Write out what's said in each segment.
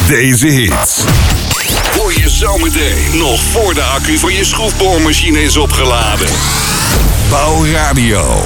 deze hits hoor je zometeen nog voor de accu van je schroefboormachine is opgeladen. Bouwradio.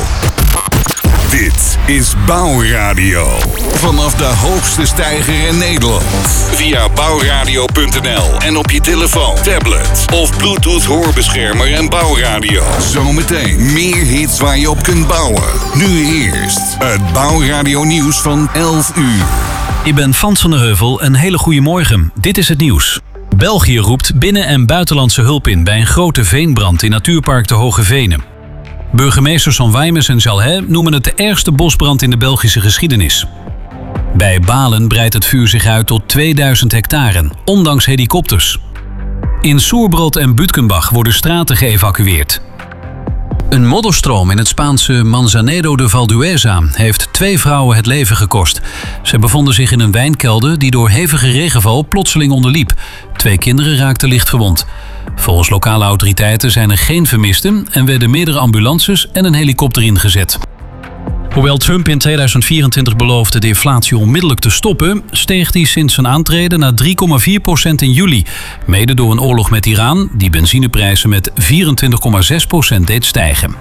Dit is Bouwradio. Vanaf de hoogste steiger in Nederland. Via bouwradio.nl en op je telefoon, tablet of Bluetooth hoorbeschermer en Bouwradio. Zometeen meer hits waar je op kunt bouwen. Nu eerst het Bouwradio nieuws van 11 uur. Ik ben Frans van der Heuvel. Een hele goede morgen. Dit is het nieuws. België roept binnen- en buitenlandse hulp in bij een grote veenbrand in Natuurpark de Hoge Venen. Burgemeesters van Wijmes en Jalhais noemen het de ergste bosbrand in de Belgische geschiedenis. Bij Balen breidt het vuur zich uit tot 2000 hectare, ondanks helikopters. In Soerbrod en Butkenbach worden straten geëvacueerd. Een modderstroom in het Spaanse Manzanedo de Valdueza heeft 2 vrouwen het leven gekost. Ze bevonden zich in een wijnkelder die door hevige regenval plotseling onderliep. 2 kinderen raakten licht gewond. Volgens lokale autoriteiten zijn er geen vermisten en werden meerdere ambulances en een helikopter ingezet. Hoewel Trump in 2024 beloofde de inflatie onmiddellijk te stoppen, steeg die sinds zijn aantreden naar 3,4% in juli. Mede door een oorlog met Iran, die benzineprijzen met 24,6% deed stijgen.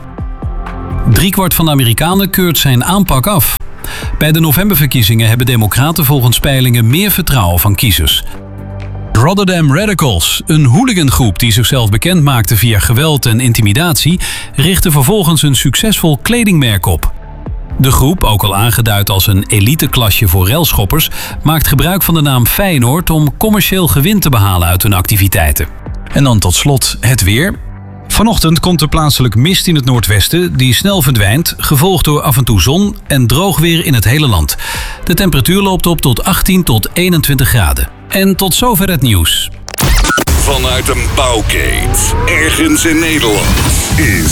3/4 van de Amerikanen keurt zijn aanpak af. Bij de novemberverkiezingen hebben democraten volgens peilingen meer vertrouwen van kiezers. Rotterdam Radicals, een hooligangroep die zichzelf bekend maakte via geweld en intimidatie, richtte vervolgens een succesvol kledingmerk op. De groep, ook al aangeduid als een eliteklasje voor railschoppers, maakt gebruik van de naam Feyenoord om commercieel gewin te behalen uit hun activiteiten. En dan tot slot het weer. Vanochtend komt er plaatselijk mist in het noordwesten die snel verdwijnt, gevolgd door af en toe zon en droog weer in het hele land. De temperatuur loopt op tot 18 tot 21 graden. En tot zover het nieuws. Vanuit een bouwkeet, ergens in Nederland, is